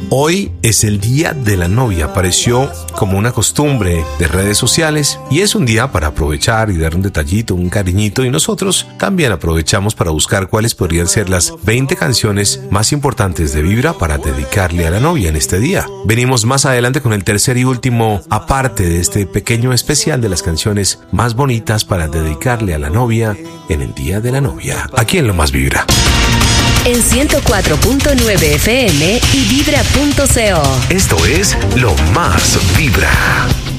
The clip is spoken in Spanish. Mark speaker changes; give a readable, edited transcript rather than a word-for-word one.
Speaker 1: Hoy es el Día de la Novia, apareció como una costumbre de redes sociales y es un día para aprovechar y dar un detallito, un cariñito, y nosotros también aprovechamos para buscar cuáles podrían ser las 20 canciones más importantes de Vibra para dedicarle a la novia en este día. Venimos más adelante con el tercer y último aparte de este pequeño especial de las canciones más bonitas para dedicarle a la novia en el Día de la Novia, aquí en Lo Más Vibra.
Speaker 2: En 104.9 FM y Vibra.co.
Speaker 1: Esto es Lo Más Vibra.